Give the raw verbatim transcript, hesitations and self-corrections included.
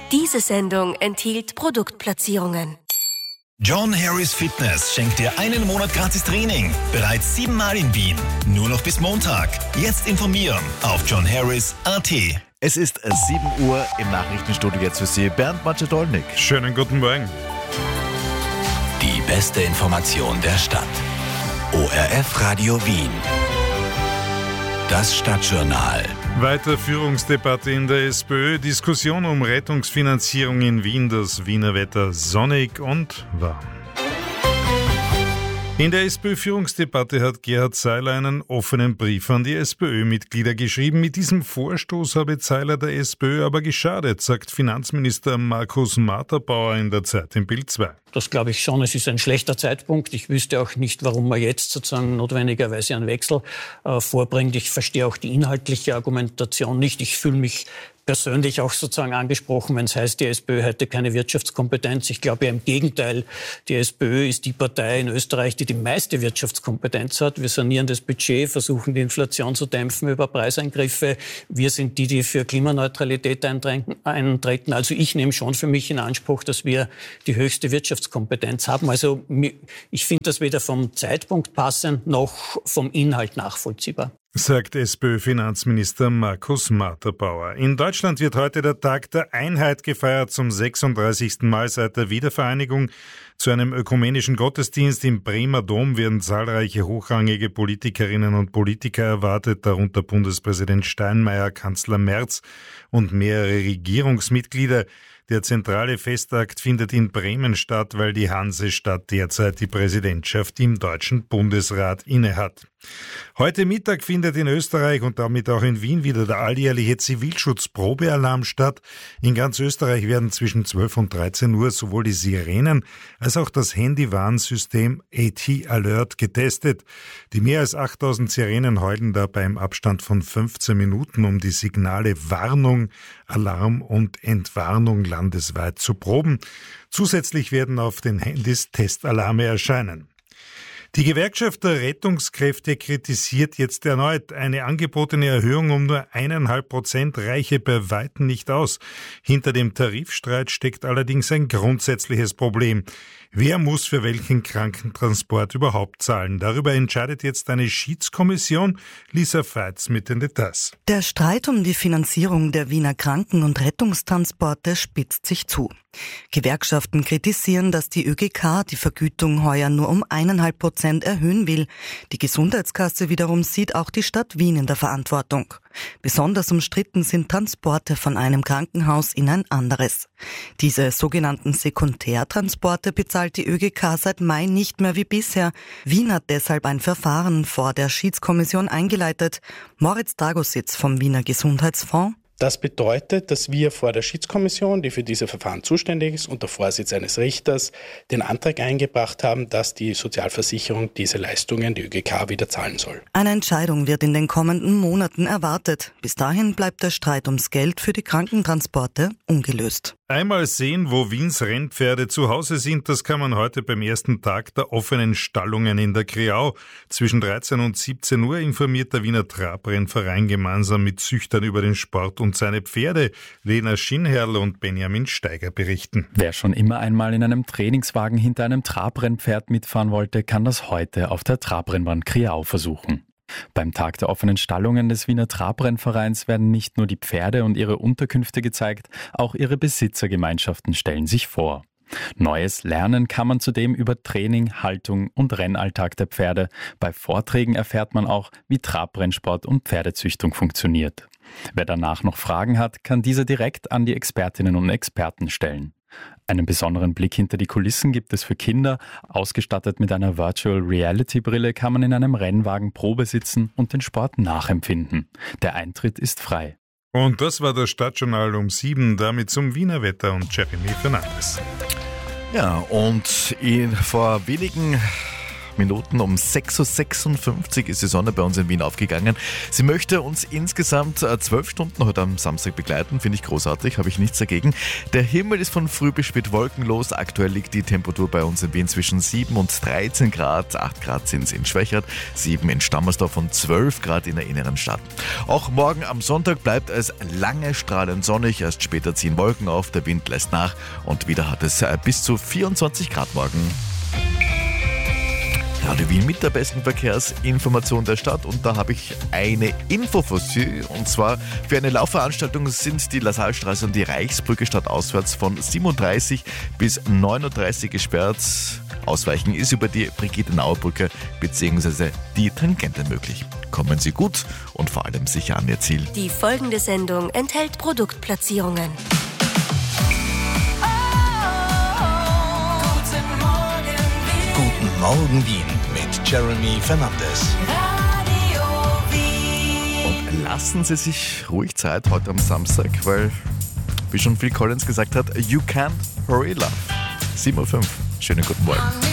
Diese Sendung enthielt Produktplatzierungen. John Harris Fitness schenkt dir einen Monat gratis Training. Bereits siebenmal in Wien. Nur noch bis Montag. Jetzt informieren auf john harris punkt a t. Es ist sieben Uhr im Nachrichtenstudio jetzt für Sie Bernd Macedolnik. Schönen guten Morgen. Die beste Information der Stadt. O R F Radio Wien. Das Stadtjournal. Weiterführungsdebatte in der SPÖ, Diskussion um Rettungsfinanzierung in Wien, das Wiener Wetter sonnig und warm. In der SPÖ-Führungsdebatte hat Gerhard Seiler einen offenen Brief an die SPÖ-Mitglieder geschrieben. Mit diesem Vorstoß habe Seiler der SPÖ aber geschadet, sagt Finanzminister Markus Marterbauer in der Zeit im Bild zwei. Das glaube ich schon. Es ist ein schlechter Zeitpunkt. Ich wüsste auch nicht, warum man jetzt sozusagen notwendigerweise einen Wechsel äh, vorbringt. Ich verstehe auch die inhaltliche Argumentation nicht. Ich fühle mich persönlich auch sozusagen angesprochen, wenn es heißt, die SPÖ hätte keine Wirtschaftskompetenz. Ich glaube ja im Gegenteil, die SPÖ ist die Partei in Österreich, die die meiste Wirtschaftskompetenz hat. Wir sanieren das Budget, versuchen die Inflation zu dämpfen über Preiseingriffe. Wir sind die, die für Klimaneutralität eintreten. Also ich nehme schon für mich in Anspruch, dass wir die höchste Wirtschaftskompetenz haben. Also ich finde das weder vom Zeitpunkt passend noch vom Inhalt nachvollziehbar. Sagt SPÖ-Finanzminister Markus Marterbauer. In Deutschland wird heute der Tag der Einheit gefeiert, zum sechsunddreißigsten Mal seit der Wiedervereinigung. Zu einem ökumenischen Gottesdienst im Bremer Dom werden zahlreiche hochrangige Politikerinnen und Politiker erwartet, darunter Bundespräsident Steinmeier, Kanzler Merz und mehrere Regierungsmitglieder. Der zentrale Festakt findet in Bremen statt, weil die Hansestadt derzeit die Präsidentschaft im Deutschen Bundesrat innehat. Heute Mittag findet in Österreich und damit auch in Wien wieder der alljährliche Zivilschutzprobealarm statt. In ganz Österreich werden zwischen zwölf und dreizehn Uhr sowohl die Sirenen als auch das Handywarnsystem A T Alert getestet. Die mehr als achttausend Sirenen heulen dabei im Abstand von fünfzehn Minuten, um die Signale Warnung, Alarm und Entwarnung landesweit zu proben. Zusätzlich werden auf den Handys Testalarme erscheinen. Die Gewerkschaft der Rettungskräfte kritisiert jetzt erneut, eine angebotene Erhöhung um nur eineinhalb Prozent reiche bei Weitem nicht aus. Hinter dem Tarifstreit steckt allerdings ein grundsätzliches Problem. Wer muss für welchen Krankentransport überhaupt zahlen? Darüber entscheidet jetzt eine Schiedskommission. Lisa Veitz mit den Details. Der Streit um die Finanzierung der Wiener Kranken- und Rettungstransporte spitzt sich zu. Gewerkschaften kritisieren, dass die ÖGK die Vergütung heuer nur um eineinhalb Prozent erhöhen will. Die Gesundheitskasse wiederum sieht auch die Stadt Wien in der Verantwortung. Besonders umstritten sind Transporte von einem Krankenhaus in ein anderes. Diese sogenannten Sekundärtransporte bezahlt die ÖGK seit Mai nicht mehr wie bisher. Wien hat deshalb ein Verfahren vor der Schiedskommission eingeleitet. Moritz Dragositz vom Wiener Gesundheitsfonds. Das bedeutet, dass wir vor der Schiedskommission, die für diese Verfahren zuständig ist, unter Vorsitz eines Richters, den Antrag eingebracht haben, dass die Sozialversicherung diese Leistungen, die ÖGK, wieder zahlen soll. Eine Entscheidung wird in den kommenden Monaten erwartet. Bis dahin bleibt der Streit ums Geld für die Krankentransporte ungelöst. Einmal sehen, wo Wiens Rennpferde zu Hause sind, das kann man heute beim ersten Tag der offenen Stallungen in der Kreau. Zwischen dreizehn und siebzehn Uhr informiert der Wiener Trabrennverein gemeinsam mit Züchtern über den Sport und seine Pferde. Lena Schinherl und Benjamin Steiger berichten. Wer schon immer einmal in einem Trainingswagen hinter einem Trabrennpferd mitfahren wollte, kann das heute auf der Trabrennbahn Kreau versuchen. Beim Tag der offenen Stallungen des Wiener Trabrennvereins werden nicht nur die Pferde und ihre Unterkünfte gezeigt, auch ihre Besitzergemeinschaften stellen sich vor. Neues lernen kann man zudem über Training, Haltung und Rennalltag der Pferde. Bei Vorträgen erfährt man auch, wie Trabrennsport und Pferdezüchtung funktioniert. Wer danach noch Fragen hat, kann diese direkt an die Expertinnen und Experten stellen. Einen besonderen Blick hinter die Kulissen gibt es für Kinder. Ausgestattet mit einer Virtual Reality Brille kann man in einem Rennwagen Probe sitzen und den Sport nachempfinden. Der Eintritt ist frei. Und das war das Stadtjournal um sieben, damit zum Wiener Wetter und Jeremy Fernandes. Ja, und in, vor wenigen Minuten. Um sechs Uhr sechsundfünfzig ist die Sonne bei uns in Wien aufgegangen. Sie möchte uns insgesamt zwölf Stunden heute am Samstag begleiten. Finde ich großartig, habe ich nichts dagegen. Der Himmel ist von früh bis spät wolkenlos. Aktuell liegt die Temperatur bei uns in Wien zwischen sieben und dreizehn Grad. acht Grad sind es in Schwächert, sieben in Stammersdorf und zwölf Grad in der inneren Stadt. Auch morgen am Sonntag bleibt es lange strahlend sonnig. Erst später ziehen Wolken auf, der Wind lässt nach und wieder hat es bis zu vierundzwanzig Grad morgen. Radio Wien mit der besten Verkehrsinformation der Stadt und da habe ich eine Info für Sie und zwar für eine Laufveranstaltung sind die Lassalstraße und die Reichsbrücke stadtauswärts von siebenunddreißig bis neun Uhr dreißig gesperrt. Ausweichen ist über die Brigitte-Nauer-Brücke bzw. die Tangente möglich. Kommen Sie gut und vor allem sicher an Ihr Ziel. Die folgende Sendung enthält Produktplatzierungen. Guten Morgen Wien mit Jeremy Fernandes. Und lassen Sie sich ruhig Zeit heute am Samstag, weil, wie schon Phil Collins gesagt hat, you can't hurry love. sieben Uhr fünf. Schönen guten Morgen.